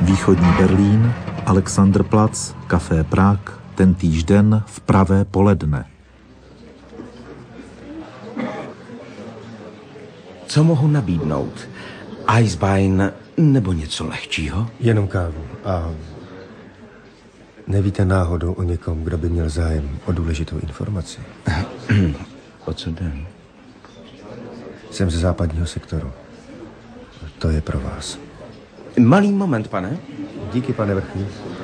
Východní Berlín, Alexanderplatz, Café Prague, tentýž den v pravé poledne. Co mohu nabídnout? Eisbein nebo něco lehčího? Jenom kávu. A nevíte náhodou o někom, kdo by měl zájem o důležitou informaci? O co jde? Jsem ze západního sektoru. To je pro vás. Malý moment, pane. Díky, pane vrchní.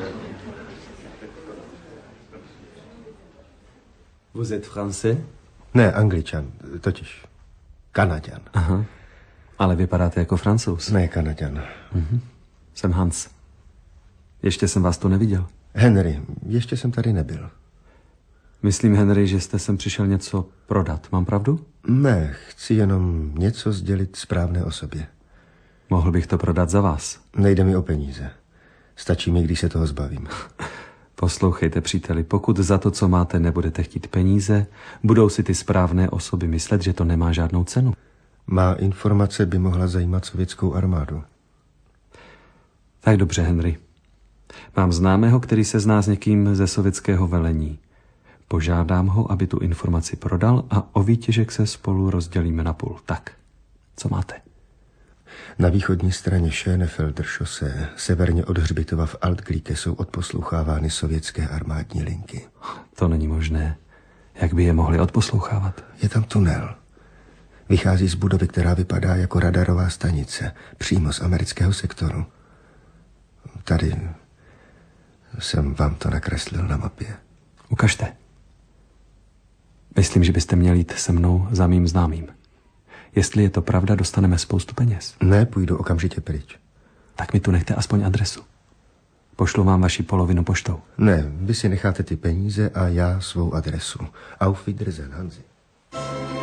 Vous êtes français? Ne, Angličan, totiž Kanaďan. Aha, ale vypadáte jako Francouz. Ne, Kanaďan. Jsem Hans. Ještě jsem vás tu neviděl. Henry, ještě jsem tady nebyl. Myslím, Henry, že jste sem přišel něco prodat. Mám pravdu? Ne, chci jenom něco sdělit správné osobě. Mohl bych to prodat za vás. Nejde mi o peníze. Stačí mi, když se toho zbavím. Poslouchejte, příteli, pokud za to, co máte, nebudete chtít peníze, budou si ty správné osoby myslet, že to nemá žádnou cenu. Má informace by mohla zajímat sovětskou armádu. Tak dobře, Henry. Mám známého, který se zná s někým ze sovětského velení. Požádám ho, aby tu informaci prodal a o výtěžek se spolu rozdělíme na půl. Tak, co máte? Na východní straně Schönefelder šosé, severně od hřbitova v Altglíke, jsou odposlouchávány sovětské armádní linky. To není možné. Jak by je mohli odposlouchávat? Je tam tunel. Vychází z budovy, která vypadá jako radarová stanice, přímo z amerického sektoru. Tady jsem vám to nakreslil na mapě. Ukažte. Myslím, že byste měli jít se mnou za mým známým. Jestli je to pravda, dostaneme spoustu peněz. Ne, půjdu okamžitě pryč. Tak mi tu nechte aspoň adresu. Pošlu vám vaši polovinu poštou. Ne, vy si necháte ty peníze a já svou adresu. Auf Wiedersehen, Hansi.